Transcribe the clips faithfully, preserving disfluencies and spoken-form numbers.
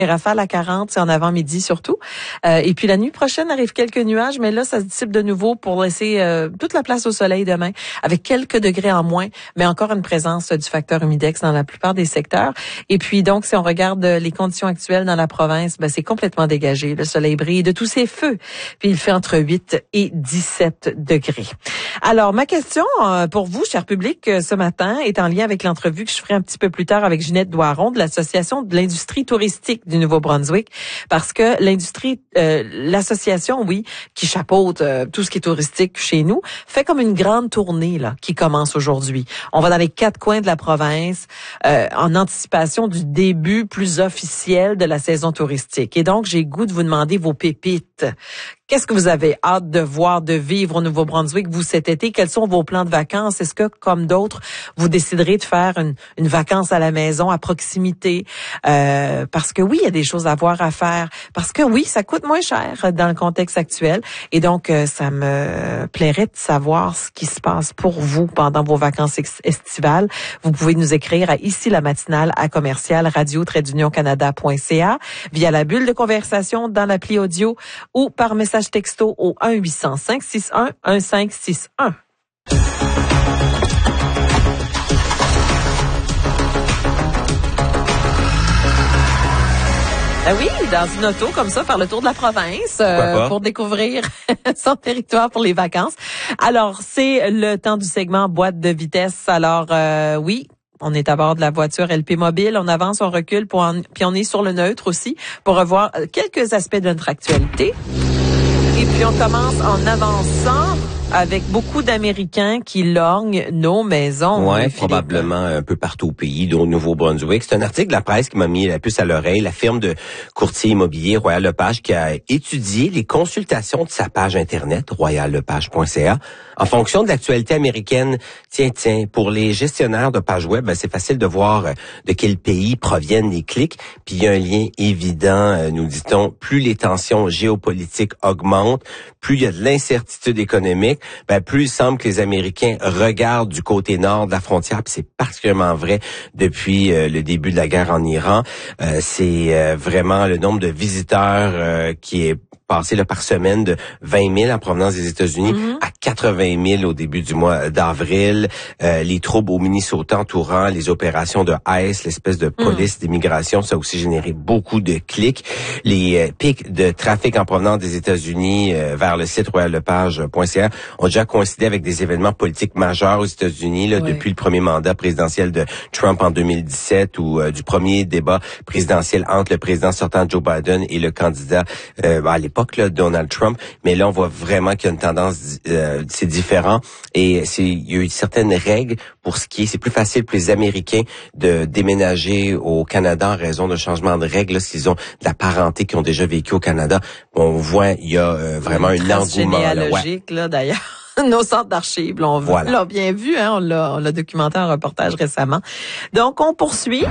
Les rafales à quarante, c'est en avant-midi surtout. Euh, et puis la nuit prochaine arrive quelques nuages, mais là, ça se dissipe de nouveau pour laisser euh, toute la place au soleil demain, avec quelques degrés en moins, mais encore une présence du facteur humidex dans la plupart des secteurs. Et puis donc, si on regarde les conditions actuelles dans la province, ben, c'est complètement dégagé. Le soleil brille de tous ses feux. Puis il fait entre huit et dix-sept degrés. Alors, ma question euh, pour vous, cher public, euh, ce matin, est en lien avec l'entrevue que je ferai un petit peu plus tard avec Ginette Doiron de l'Association de l'industrie touristique du Nouveau-Brunswick, parce que l'industrie, euh, l'association, oui, qui chapeaute euh, tout ce qui est touristique chez nous, fait comme une grande tournée là qui commence aujourd'hui. On va dans les quatre coins de la province euh, en anticipation du début plus officiel de la saison touristique. Et donc, j'ai goût de vous demander vos pépites. Qu'est-ce que vous avez hâte de voir, de vivre au Nouveau-Brunswick, vous, cet été? Quels sont vos plans de vacances? Est-ce que, comme d'autres, vous déciderez de faire une, une vacance à la maison, à proximité? Euh, parce que oui, il y a des choses à voir, à faire. Parce que oui, ça coûte moins cher dans le contexte actuel. Et donc, euh, ça me plairait de savoir ce qui se passe pour vous pendant vos vacances estivales. Vous pouvez nous écrire à ici la matinale à commercial radio trait d'union canada point c a via la bulle de conversation dans l'appli audio ou par message texto au un huit cents, cinq six un, un cinq six un. Ah oui, dans une auto comme ça, faire le tour de la province euh, pour découvrir son territoire pour les vacances. Alors, c'est le temps du segment boîte de vitesse. Alors, euh, oui, on est à bord de la voiture L P Mobile. On avance, on recule, pour en, puis on est sur le neutre aussi pour revoir quelques aspects de notre actualité. Et puis, on commence en avançant avec beaucoup d'Américains qui lorgnent nos maisons. Oui, probablement un peu partout au pays, dont au Nouveau-Brunswick. C'est un article de la presse qui m'a mis la puce à l'oreille. La firme de courtier immobilier Royal Lepage qui a étudié les consultations de sa page Internet, royal lepage point c a, en fonction de l'actualité américaine. Tiens, tiens, pour les gestionnaires de pages web, ben, c'est facile de voir de quel pays proviennent les clics. Puis il y a un lien évident, nous dit-on, plus les tensions géopolitiques augmentent, plus il y a de l'incertitude économique, ben plus il semble que les Américains regardent du côté nord de la frontière, puis c'est particulièrement vrai depuis euh, le début de la guerre en Iran. Euh, c'est euh, vraiment le nombre de visiteurs euh, qui est passé là, par semaine de vingt mille en provenance des États-Unis mm-hmm. à quatre-vingt mille au début du mois d'avril. Euh, les troubles au Minnesota entourant les opérations de ICE, l'espèce de police mm. d'immigration, ça a aussi généré beaucoup de clics. Les euh, pics de trafic en provenance des États-Unis euh, vers le site royal lepage point c a ont déjà coïncidé avec des événements politiques majeurs aux États-Unis là, oui. depuis le premier mandat présidentiel de Trump en deux mille dix-sept ou euh, du premier débat présidentiel entre le président sortant Joe Biden et le candidat euh, à l'époque là, Donald Trump. Mais là, on voit vraiment qu'il y a une tendance, euh, c'est différent et c'est il y a eu certaines règles pour ce qui est, c'est plus facile pour les Américains de déménager au Canada en raison d'un changement de règles, là, s'ils ont de la parenté qui ont déjà vécu au Canada. On voit, il y a euh, vraiment un engouement. Généalogique, là, ouais. là d'ailleurs. Nos centres d'archives, là, on voilà. l'a bien vu, hein, on l'a, on l'a documenté en reportage récemment. Donc, on poursuit.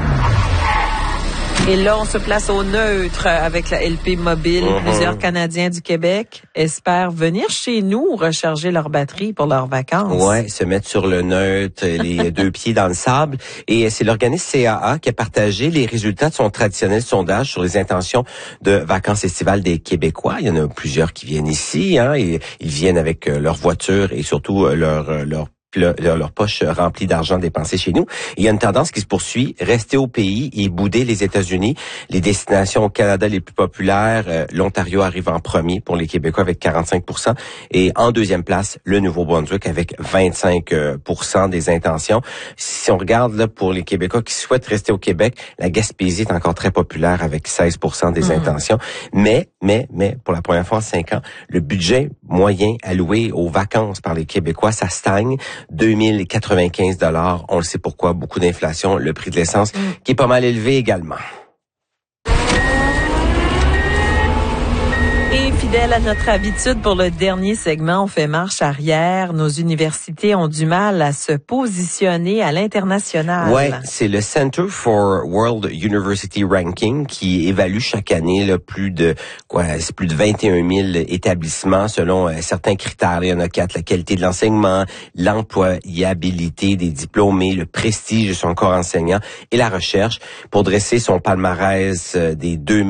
Et là, on se place au neutre avec la L P Mobile. Mm-hmm. Plusieurs Canadiens du Québec espèrent venir chez nous recharger leur batterie pour leurs vacances. Ouais, se mettre sur le neutre, les deux pieds dans le sable. Et c'est l'organisme C A A qui a partagé les résultats de son traditionnel sondage sur les intentions de vacances estivales des Québécois. Il y en a plusieurs qui viennent ici, hein, et ils viennent avec leur voiture et surtout leur leur Le, leur, leur poche remplie d'argent dépensé chez nous. Et il y a une tendance qui se poursuit, rester au pays et bouder les États-Unis. Les destinations au Canada les plus populaires, euh, l'Ontario arrive en premier pour les Québécois avec quarante-cinq pour cent et en deuxième place, le Nouveau-Brunswick avec vingt-cinq pour cent des intentions. Si on regarde là pour les Québécois qui souhaitent rester au Québec, la Gaspésie est encore très populaire avec seize pour cent des mmh. intentions. Mais, mais, mais, pour la première fois en cinq ans, le budget moyen alloué aux vacances par les Québécois, ça stagne. deux mille quatre-vingt-quinze dollars. On le sait pourquoi, beaucoup d'inflation, le prix de l'essence mmh. qui est pas mal élevé également. Et Fidèle à notre habitude, pour le dernier segment, on fait marche arrière. Nos universités ont du mal à se positionner à l'international. Ouais, c'est le Center for World University Ranking qui évalue chaque année là, plus de quoi, c'est plus de vingt et un mille établissements selon euh, certains critères. Il y en a quatre: la qualité de l'enseignement, l'employabilité des diplômés, le prestige de son corps enseignant et la recherche, pour dresser son palmarès euh, des deux